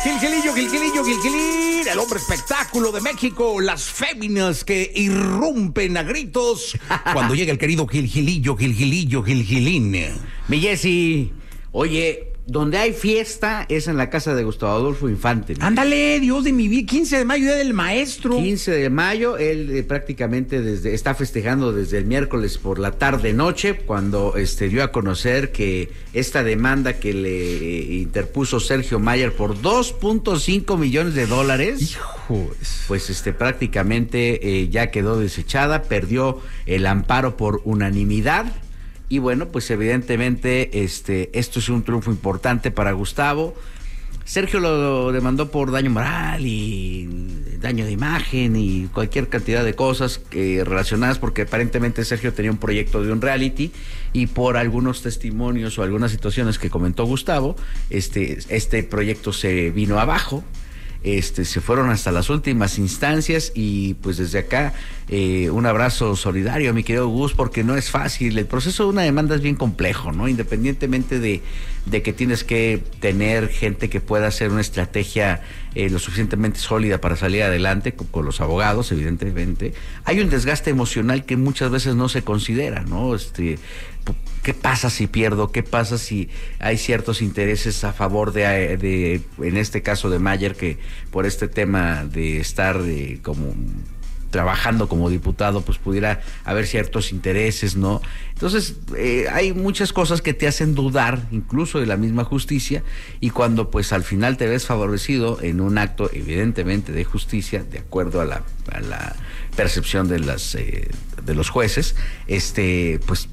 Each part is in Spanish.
Gilgilín, el hombre espectáculo de México, las féminas que irrumpen a gritos cuando llega el querido Gilgilín. Mi Jessy, oye, donde hay fiesta es en la casa de Gustavo Adolfo Infante, ¿no? Ándale, Dios de mi vida, 15 de mayo, día del maestro. 15 de mayo, él prácticamente está festejando desde el miércoles por la tarde-noche, cuando dio a conocer que esta demanda que le interpuso Sergio Mayer por $2.5 millones. Hijos. Pues prácticamente ya quedó desechada, perdió el amparo por unanimidad. Y bueno, pues evidentemente esto es un triunfo importante para Gustavo. Sergio lo demandó por daño moral y daño de imagen y cualquier cantidad de cosas relacionadas, porque aparentemente Sergio tenía un proyecto de un reality y por algunos testimonios o algunas situaciones que comentó Gustavo, este proyecto se vino abajo. Se fueron hasta las últimas instancias y pues desde acá un abrazo solidario, mi querido Gus, porque no es fácil. El proceso de una demanda es bien complejo, ¿no? Independientemente de que tienes que tener gente que pueda hacer una estrategia lo suficientemente sólida para salir adelante con los abogados, evidentemente. Hay un desgaste emocional que muchas veces no se considera, ¿no? ¿Qué pasa si pierdo? ¿Qué pasa si hay ciertos intereses a favor de en este caso de Mayer, que por este tema de estar como trabajando como diputado, pues pudiera haber ciertos intereses, ¿no? Entonces, hay muchas cosas que te hacen dudar, incluso de la misma justicia, y cuando pues al final te ves favorecido en un acto evidentemente de justicia, de acuerdo a la percepción de los jueces, pues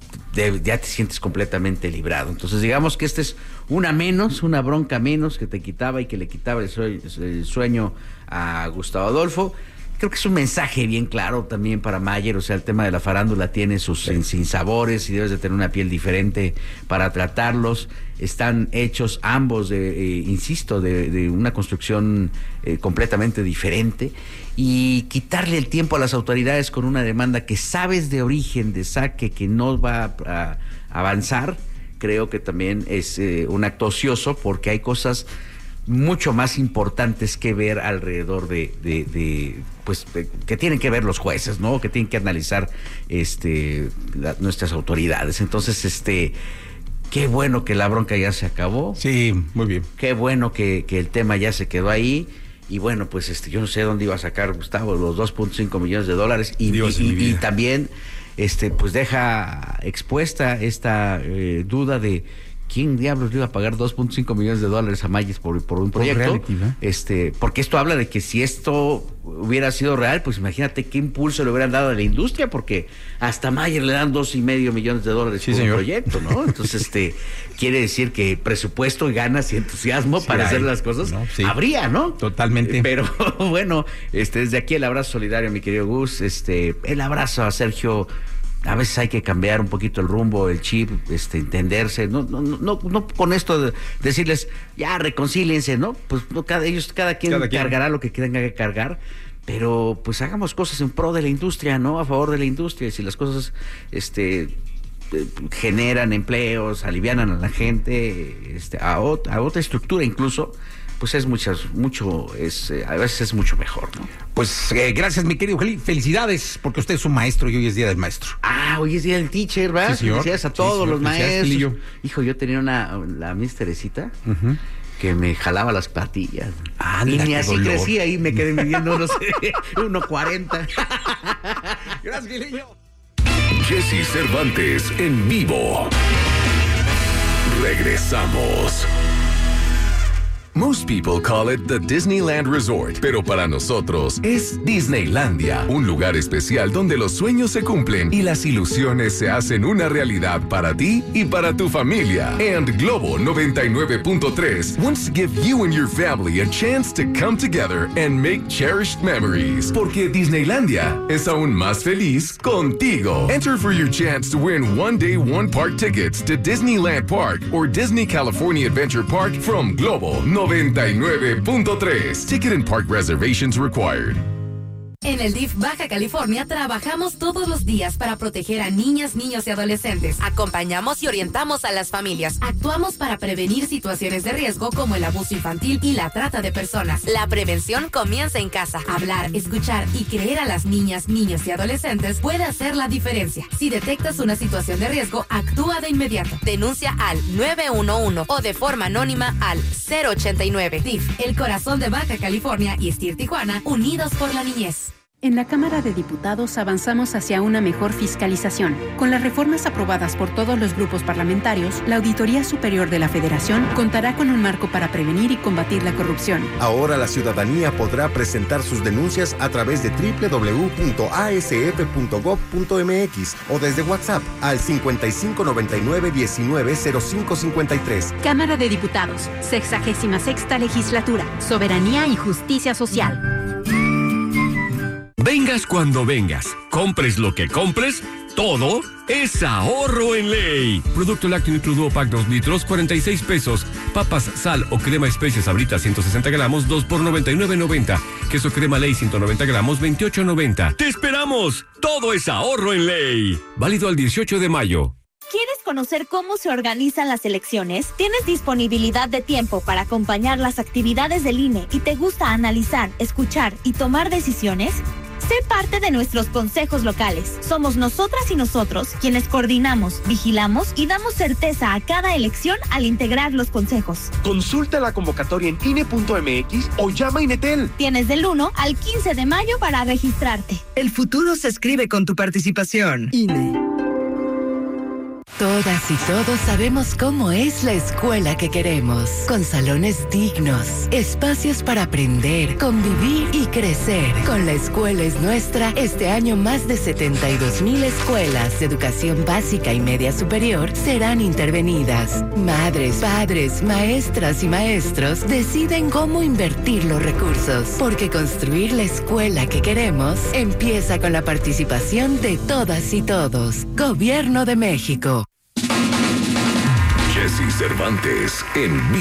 ya te sientes completamente librado. Entonces digamos que es una bronca menos que te quitaba y que le quitaba el sueño a Gustavo Adolfo. Creo que es un mensaje bien claro también para Mayer. O sea, el tema de la farándula tiene sus sinsabores y debes de tener una piel diferente para tratarlos. Están hechos ambos de una construcción completamente diferente, y quitarle el tiempo a las autoridades con una demanda que sabes de origen, de saque, que no va a avanzar, creo que también es un acto ocioso, porque hay cosas mucho más importantes que ver alrededor pues que tienen que ver los jueces, ¿no? Que tienen que analizar nuestras autoridades. Entonces, qué bueno que la bronca ya se acabó. Sí, muy bien. Qué bueno que el tema ya se quedó ahí. Y bueno, pues yo no sé dónde iba a sacar Gustavo los $2.5 millones. Y también pues deja expuesta esta duda de ¿quién diablos le iba a pagar $2.5 millones a Mayer por un proyecto? Reality, ¿no? Porque esto habla de que si esto hubiera sido real, pues imagínate qué impulso le hubieran dado a la industria, porque hasta Mayer le dan $2.5 millones sí, por señor. un proyecto, ¿no? Entonces, quiere decir que presupuesto y ganas y entusiasmo Sí, para hacer las cosas, ¿no? Sí. habría, ¿no? Totalmente. Pero bueno, desde aquí el abrazo solidario, mi querido Gus, el abrazo a Sergio. A veces hay que cambiar un poquito el rumbo, el chip, entenderse, no con esto de decirles, ya reconcíliense, ¿no? Pues no, cada quien cargará lo que tenga que cargar, pero pues hagamos cosas en pro de la industria, ¿no? A favor de la industria. Y si las cosas generan empleos, alivianan a la gente, a otra estructura incluso, pues a veces es mucho mejor, ¿no? Pues gracias, mi querido Geli. Felicidades, porque usted es un maestro y hoy es Día del Maestro. Hoy es Día del Teacher, ¿verdad? Sí, señor. Felicidades a todos los maestros. Gelillo. Hijo, yo tenía la Miss Teresita que me jalaba las patillas. Y ni así crecía, y me quedé midiendo, no sé, 1.40. Gracias, Gelillo. Jessy Cervantes en vivo. Regresamos. Most people call it the Disneyland Resort, pero para nosotros es Disneylandia, un lugar especial donde los sueños se cumplen y las ilusiones se hacen una realidad para ti y para tu familia. And Globo 99.3 wants to give you and your family a chance to come together and make cherished memories, porque Disneylandia es aún más feliz contigo. Enter for your chance to win one-day, one-park tickets to Disneyland Park or Disney California Adventure Park from Globo 99.3. Ticket and park reservations required. En el DIF Baja California trabajamos todos los días para proteger a niñas, niños y adolescentes. Acompañamos y orientamos a las familias. Actuamos para prevenir situaciones de riesgo como el abuso infantil y la trata de personas. La prevención comienza en casa. Hablar, escuchar y creer a las niñas, niños y adolescentes puede hacer la diferencia. Si detectas una situación de riesgo, actúa de inmediato. Denuncia al 911 o de forma anónima al 089. DIF, el corazón de Baja California y STIR Tijuana, unidos por la niñez. En la Cámara de Diputados avanzamos hacia una mejor fiscalización. Con las reformas aprobadas por todos los grupos parlamentarios, la Auditoría Superior de la Federación contará con un marco para prevenir y combatir la corrupción. Ahora la ciudadanía podrá presentar sus denuncias a través de www.asf.gov.mx o desde WhatsApp al 5599-190553. Cámara de Diputados, 66ª Legislatura, Soberanía y Justicia Social. Vengas cuando vengas, compres lo que compres, todo es ahorro en ley. Producto lácteo Nutri-Duo Pack 2 litros, 46 pesos. Papas, sal o crema especias Sabrita 160 gramos, 2 por 99.90. Queso crema ley 190 gramos, 28.90. ¡Te esperamos! Todo es ahorro en ley. Válido al 18 de mayo. ¿Quieres conocer cómo se organizan las elecciones? ¿Tienes disponibilidad de tiempo para acompañar las actividades del INE y te gusta analizar, escuchar y tomar decisiones? Sé parte de nuestros consejos locales. Somos nosotras y nosotros quienes coordinamos, vigilamos y damos certeza a cada elección al integrar los consejos. Consulta la convocatoria en INE.mx o llama a Inetel. Tienes del 1 al 15 de mayo para registrarte. El futuro se escribe con tu participación. INE. Todas y todos sabemos cómo es la escuela que queremos, con salones dignos, espacios para aprender, convivir y crecer. Con La Escuela es Nuestra, este año más de 72,000 escuelas de educación básica y media superior serán intervenidas. Madres, padres, maestras y maestros deciden cómo invertir los recursos, porque construir la escuela que queremos empieza con la participación de todas y todos. Gobierno de México. Jesse Cervantes en